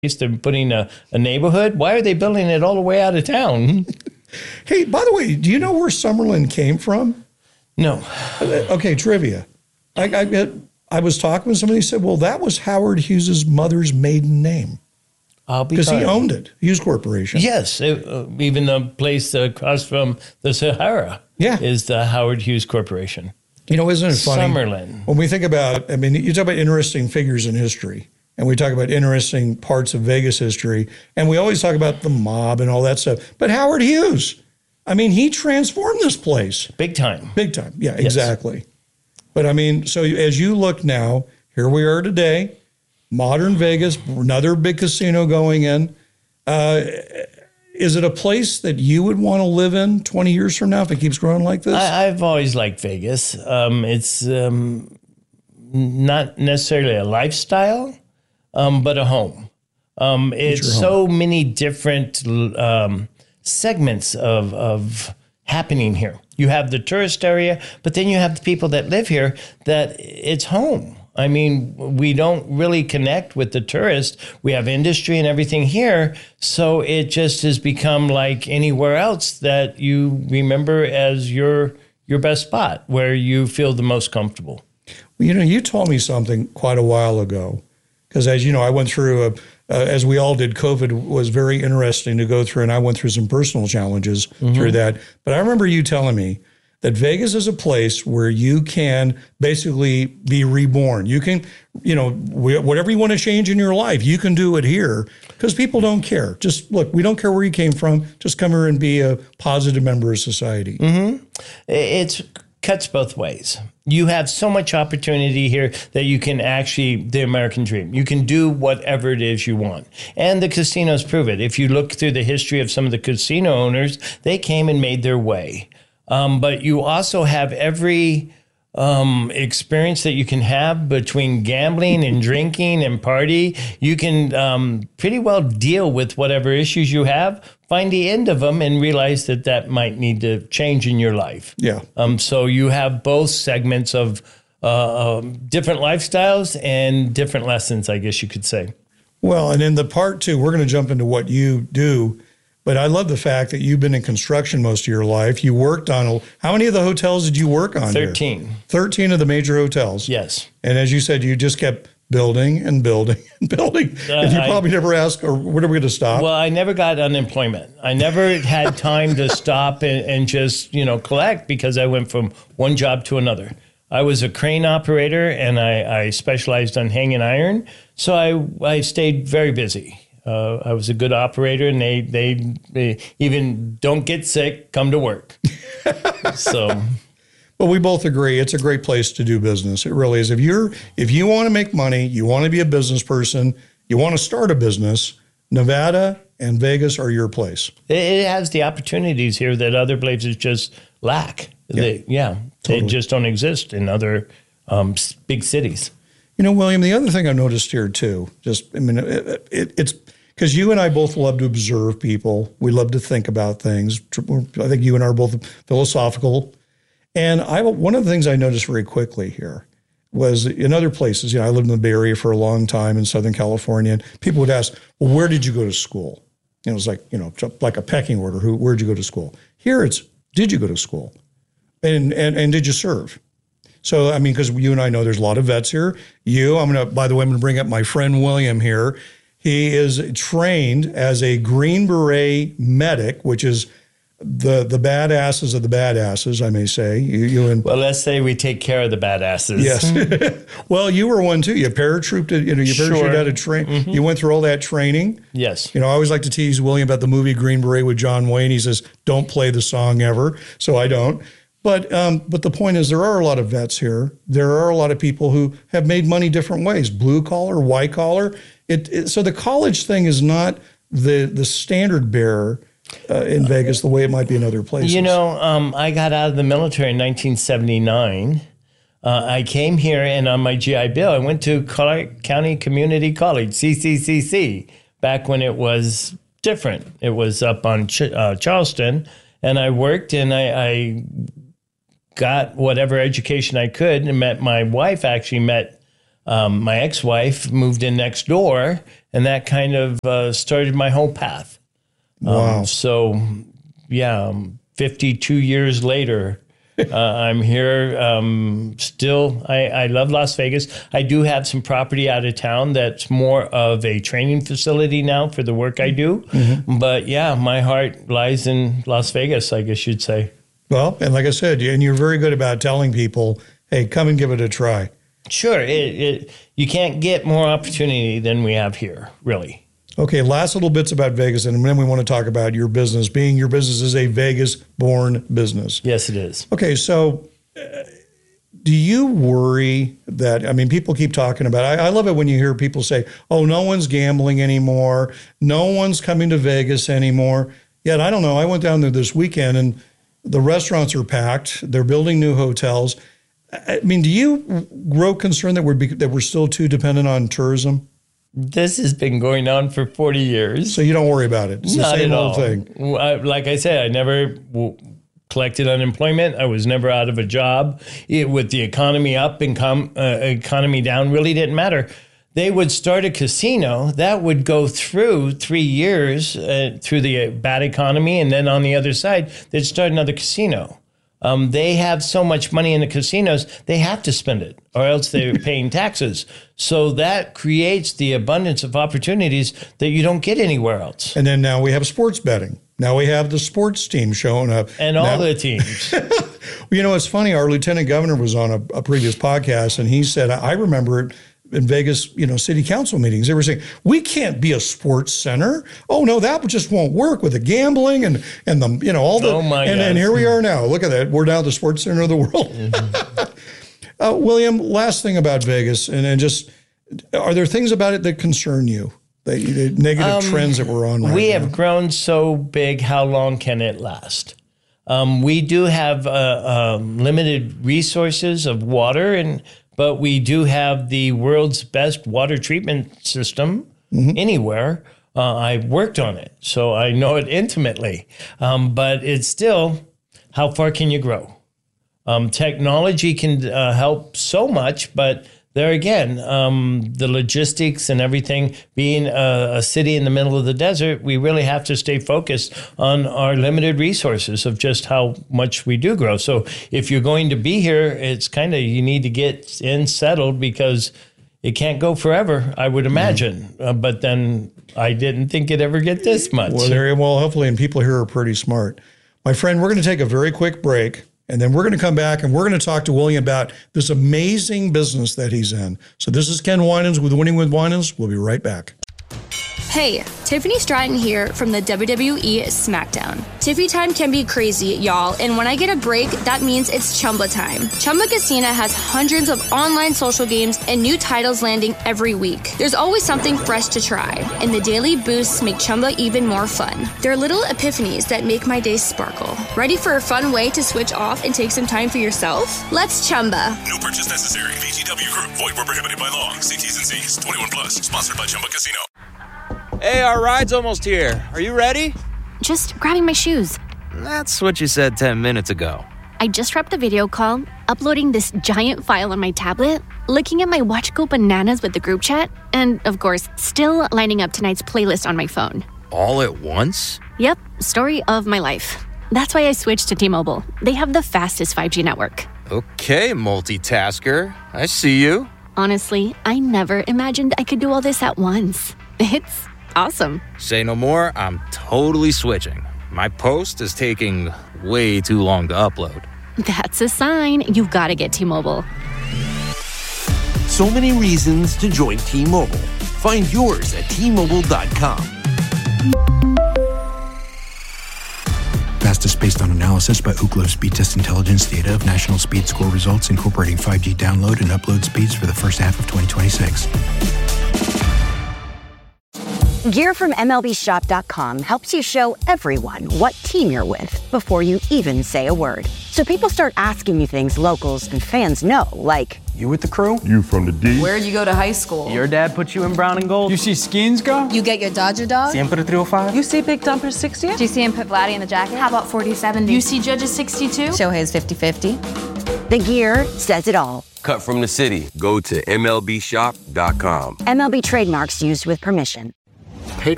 They're putting a neighborhood. Why are they building it all the way out of town? Hey, by the way, do you know where Summerlin came from? No. Okay, trivia. I was talking with somebody who said, well, that was Howard Hughes's mother's maiden name. Because he owned it, Hughes Corporation. Yes, even the place across from the Sahara is the Howard Hughes Corporation. You know, isn't it funny? Summerlin. When we think about, I mean, you talk about interesting figures in history, and we talk about interesting parts of Vegas history, and we always talk about the mob and all that stuff. But Howard Hughes, I mean, he transformed this place. Big time. Big time, yeah, yes. Exactly. But I mean, so as you look now, here we are today, modern Vegas, another big casino going in. Is it a place that you would want to live in 20 years from now if it keeps growing like this? I've always liked Vegas. It's not necessarily a lifestyle, but a home. It's so many different segments of happening here. You have the tourist area, but then you have the people that live here that it's home. I mean, we don't really connect with the tourists. We have industry and everything here, so it just has become like anywhere else that you remember as your best spot, where you feel the most comfortable. Well, you know, you told me something quite a while ago, because as you know, I went through, as we all did, COVID was very interesting to go through, and I went through some personal challenges through that. But I remember you telling me that Vegas is a place where you can basically be reborn. You can, you know, whatever you want to change in your life, you can do it here because people don't care. Just look, we don't care where you came from. Just come here and be a positive member of society. It cuts both ways. You have so much opportunity here that you can actually, the American dream, you can do whatever it is you want. And the casinos prove it. If you look through the history of some of the casino owners, they came and made their way. But you also have every experience that you can have between gambling and drinking and party. You can pretty well deal with whatever issues you have, find the end of them, and realize that that might need to change in your life. Yeah. So you have both segments of different lifestyles and different lessons, I guess you could say. Well, and in the part two, we're going to jump into what you do. But I love the fact that you've been in construction most of your life. You worked on, how many of the hotels did you work on 13. Here? 13 of the major hotels. Yes. And as you said, you just kept building and building and building. And you probably never asked, or when are we going to stop? Well, I never got unemployment. I never had time to stop and just, you know, collect, because I went from one job to another. I was a crane operator, and I specialized on hanging iron. So I stayed very busy. I was a good operator, and they even don't get sick, come to work. So, but we both agree it's a great place to do business. It really is. If you want to make money, you want to be a business person, you want to start a business, Nevada and Vegas are your place. It has the opportunities here that other places just lack. Yeah, They just don't exist in other big cities. You know, William, the other thing I noticed here too, it's because you and I both love to observe people. We love to think about things. I think you and I are both philosophical. And one of the things I noticed very quickly here was in other places, you know, I lived in the Bay Area for a long time in Southern California, and people would ask, well, where did you go to school? And it was like, you know, like a pecking order. Where'd you go to school? Here it's, did you go to school? And did you serve? So, I mean, because you and I know there's a lot of vets here. By the way, I'm going to bring up my friend William here. He is trained as a Green Beret medic, which is the badasses of the badasses, I may say. Well, let's say we take care of the badasses. Yes. Well, you were one too. You paratrooped, you parachuted out of train. You went through all that training. Yes. You know, I always like to tease William about the movie Green Beret with John Wayne. He says, don't play the song ever. So I don't. But the point is, there are a lot of vets here. There are a lot of people who have made money different ways, blue collar, white collar. So the college thing is not the standard bearer in Vegas the way it might be in other places. You know, I got out of the military in 1979. I came here, and on my GI Bill, I went to Clark County Community College, CCCC, back when it was different. It was up on Charleston, and I worked, and I got whatever education I could, and my wife actually met My ex-wife moved in next door, and that kind of started my whole path. Wow. 52 years later, I'm here. Still, I love Las Vegas. I do have some property out of town that's more of a training facility now for the work I do. Mm-hmm. But yeah, my heart lies in Las Vegas, I guess you'd say. Well, and like I said, and you're very good about telling people, hey, come and give it a try. Sure. You can't get more opportunity than we have here, really. Okay, last little bits about Vegas, and then we want to talk about your business. Being your business is a Vegas-born business. Yes, it is. Okay, so do you worry that, I mean, people keep talking about, I love it when you hear people say, oh, no one's gambling anymore. No one's coming to Vegas anymore. Yet, I don't know, I went down there this weekend, and the restaurants are packed. They're building new hotels. I mean, do you grow concern that we're still too dependent on tourism? This has been going on for 40 years. So you don't worry about it. It's the same old thing. Like I said, I never collected unemployment. I was never out of a job. With the economy up and economy down, really didn't matter. They would start a casino that would go through 3 years through the bad economy, and then on the other side, they'd start another casino. They have so much money in the casinos, they have to spend it, or else they're paying taxes. So that creates the abundance of opportunities that you don't get anywhere else. And then now we have sports betting. Now we have the sports team showing up. And all the teams. You know, it's funny. Our lieutenant governor was on a previous podcast, and he said, I remember it in Vegas, city council meetings. They were saying, we can't be a sports center. Oh, no, that just won't work with the gambling and the, all the. Oh, my God. And here we are now. Look at that. We're now the sports center of the world. Mm-hmm. William, last thing about Vegas, and just, are there things about it that concern you? The negative trends that we're on right now? We have grown so big, how long can it last? We do have limited resources of water, but we do have the world's best water treatment system anywhere. I've worked on it, so I know it intimately. But it's still, how far can you grow? Technology can help so much, but there again, the logistics and everything, being a city in the middle of the desert, we really have to stay focused on our limited resources of just how much we do grow. So if you're going to be here, it's kind of, you need to get in settled, because it can't go forever, I would imagine. But then I didn't think it'd ever get this much. Well, hopefully, and people here are pretty smart. My friend, we're going to take a very quick break. And then we're going to come back and we're going to talk to William about this amazing business that he's in. So this is Ken Winans with Winning with Winans. We'll be right back. Hey, Tiffany Stratton here from the WWE SmackDown. Tiffy time can be crazy, y'all, and when I get a break, that means it's Chumba time. Chumba Casino has hundreds of online social games and new titles landing every week. There's always something fresh to try, and the daily boosts make Chumba even more fun. There are little epiphanies that make my day sparkle. Ready for a fun way to switch off and take some time for yourself? Let's Chumba. No purchase necessary. VGW Group. Void where prohibited by law. See T's and C's. 21 plus. Sponsored by Chumba Casino. Hey, our ride's almost here. Are you ready? Just grabbing my shoes. That's what you said 10 minutes ago. I just wrapped the video call, uploading this giant file on my tablet, looking at my watch go bananas with the group chat, and, of course, still lining up tonight's playlist on my phone. All at once? Yep, story of my life. That's why I switched to T-Mobile. They have the fastest 5G network. Okay, multitasker. I see you. Honestly, I never imagined I could do all this at once. It's awesome. Say no more, I'm totally switching. My post is taking way too long to upload. That's a sign. You've got to get T-Mobile. So many reasons to join T-Mobile. Find yours at T-Mobile.com. Fastest based on analysis by Ookla Speed Test Intelligence data of national speed score results incorporating 5G download and upload speeds for the first half of 2026. Gear from MLBShop.com helps you show everyone what team you're with before you even say a word. So people start asking you things locals and fans know, like, You with the crew? You from the D? Where'd you go to high school? Your dad put you in brown and gold. You see Skins go? You get your Dodger dog? Siempre 305? You see Big Dumper 60? Do you see him put Vladdy in the jacket? How about 40-70? You see Judges 62? Shohei's 50-50. The gear says it all. Cut from the city. Go to MLBshop.com. MLB trademarks used with permission.